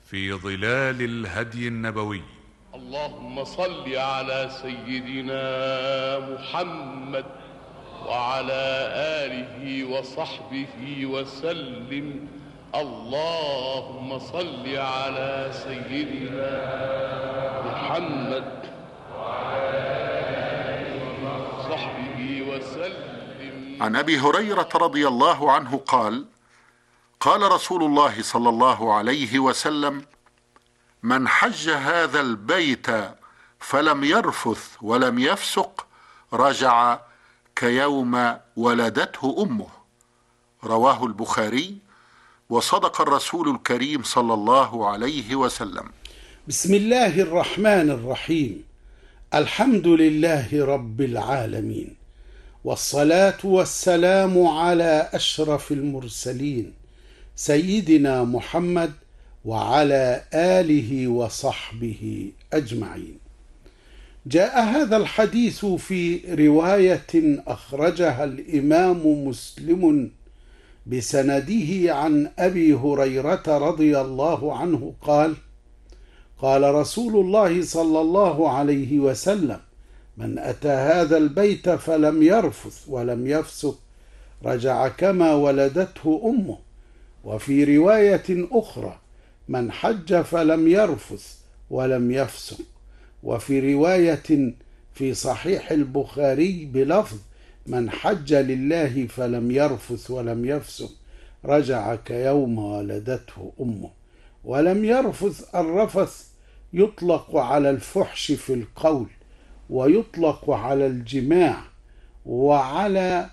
في ظلال الهدي النبوي. اللهم صل على سيدنا محمد وعلى آله وصحبه وسلم. اللهم صل على سيدنا محمد وعلى آله وصحبه وسلم. عن أبي هريرة رضي الله عنه قال: قال رسول الله صلى الله عليه وسلم: من حج هذا البيت فلم يرفث ولم يفسق رجع كيوم ولدته أمه. رواه البخاري. وصدق الرسول الكريم صلى الله عليه وسلم. بسم الله الرحمن الرحيم. الحمد لله رب العالمين، والصلاة والسلام على أشرف المرسلين سيدنا محمد وعلى آله وصحبه أجمعين. جاء هذا الحديث في رواية أخرجها الإمام مسلم بسنده عن أبي هريرة رضي الله عنه قال: قال رسول الله صلى الله عليه وسلم: من أتى هذا البيت فلم يرفث ولم يفسق رجع كما ولدته أمه. وفي رواية أخرى: من حج فلم يرفث ولم يفسق. وفي رواية في صحيح البخاري بلفظ: من حج لله فلم يرفث ولم يفسق رجع كيوم ولدته أمه. ولم يرفث، الرفث يطلق على الفحش في القول، ويطلق على الجماع، وعلى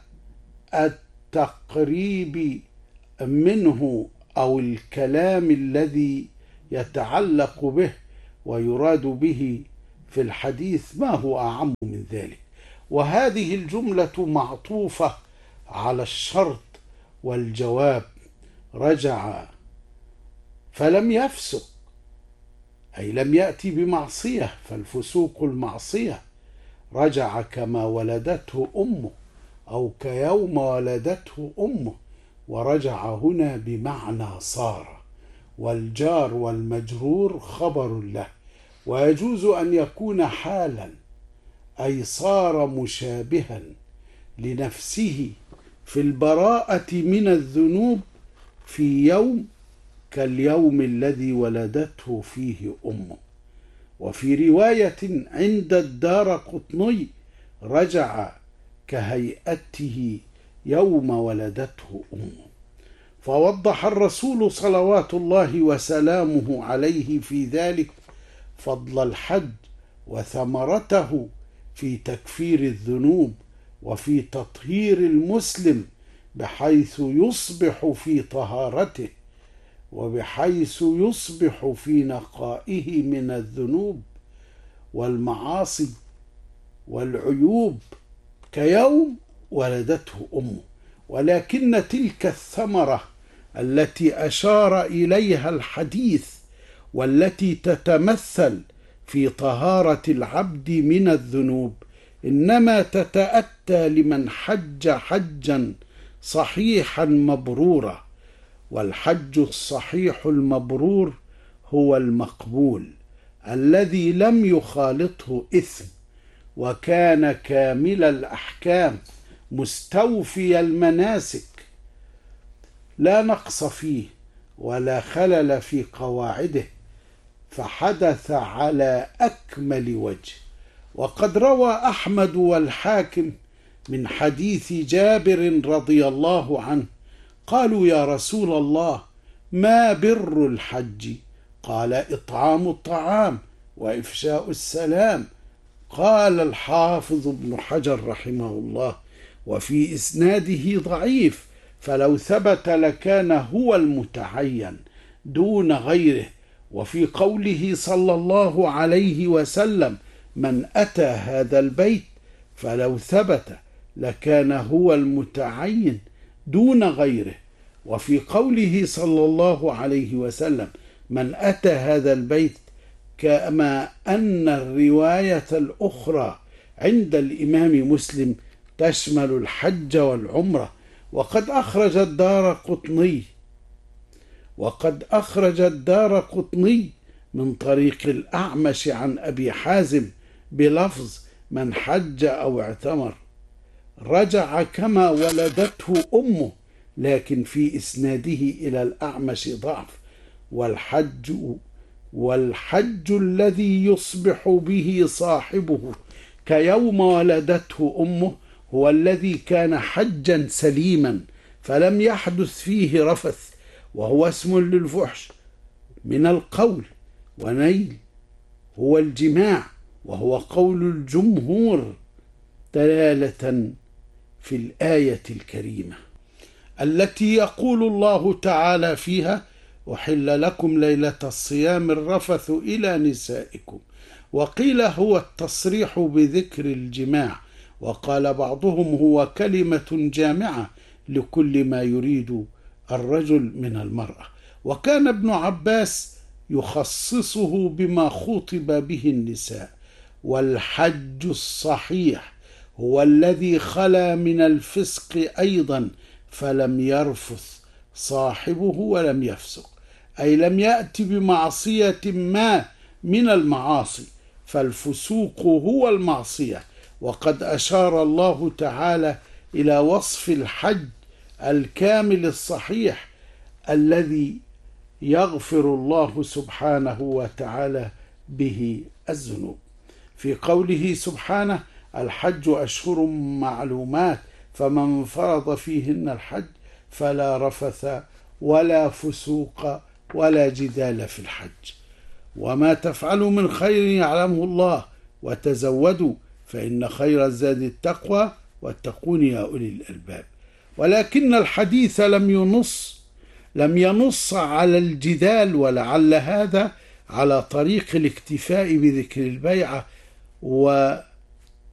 التقريب منه أو الكلام الذي يتعلق به، ويراد به في الحديث ما هو أعم من ذلك. وهذه الجملة معطوفة على الشرط والجواب: رجع فلم يفسق، أي لم يأتي بمعصية، فالفسوق المعصية. رجع كما ولدته أمه أو كيوم ولدته أمه. ورجع هنا بمعنى صار، والجار والمجرور خبر له، ويجوز أن يكون حالا، أي صار مشابها لنفسه في البراءة من الذنوب في يوم كاليوم الذي ولدته فيه أمه. وفي رواية عند الدارقطني: رجع كهيئته يوم ولدته أمه. فوضح الرسول صلوات الله وسلامه عليه في ذلك فضل الحج وثمرته في تكفير الذنوب وفي تطهير المسلم، بحيث يصبح في طهارته، وبحيث يصبح في نقائه من الذنوب والمعاصي والعيوب كيوم ولدته أمه. ولكن تلك الثمرة التي أشار إليها الحديث، والتي تتمثل في طهارة العبد من الذنوب، إنما تتأتى لمن حج حجا صحيحا مبرورا. والحج الصحيح المبرور هو المقبول الذي لم يخالطه إثم، وكان كامل الأحكام مستوفي المناسك، لا نقص فيه ولا خلل في قواعده، فحدث على أكمل وجه. وقد روى أحمد والحاكم من حديث جابر رضي الله عنه قالوا: يا رسول الله، ما بر الحج؟ قال: إطعام الطعام وإفشاء السلام. قال الحافظ ابن حجر رحمه الله: وفي إسناده ضعيف، فلو ثبت لكان هو المتعين دون غيره. وفي قوله صلى الله عليه وسلم: من أتى هذا البيت، فلو ثبت لكان هو المتعين دون غيره. وفي قوله صلى الله عليه وسلم: من أتى هذا البيت، كما أن الرواية الأخرى عند الإمام مسلم تشمل الحج والعمرة. وقد أخرج الدارقطني وقد أخرج الدارقطني من طريق الأعمش عن أبي حازم بلفظ: من حج أو اعتمر رجع كما ولدته أمه، لكن في إسناده إلى الأعمش ضعف. والحج الذي يصبح به صاحبه كيوم ولدته أمه هو الذي كان حجا سليما فلم يحدث فيه رفث، وهو اسم للفحش من القول، ونيل هو الجماع، وهو قول الجمهور دلالة في الآية الكريمة التي يقول الله تعالى فيها: أحل لكم ليلة الصيام الرفث إلى نسائكم. وقيل هو التصريح بذكر الجماع، وقال بعضهم هو كلمة جامعة لكل ما يريد الرجل من المرأة. وكان ابن عباس يخصصه بما خطب به النساء. والحج الصحيح هو الذي خلا من الفسق أيضا فلم يرفث صاحبه ولم يفسق، أي لم يأتي بمعصية ما من المعاصي، فالفسوق هو المعصية. وقد أشار الله تعالى إلى وصف الحج الكامل الصحيح الذي يغفر الله سبحانه وتعالى به الذنوب في قوله سبحانه: الحج أشهر معلومات فمن فرض فيهن الحج فلا رفث ولا فسوق ولا جدال في الحج. وما تفعلوا من خير يعلمه الله وتزودوا فإن خير الزاد التقوى واتقون يا أولي الألباب. ولكن الحديث لم ينص على الجدال، ولعل هذا على طريق الاكتفاء بذكر البيعة وترك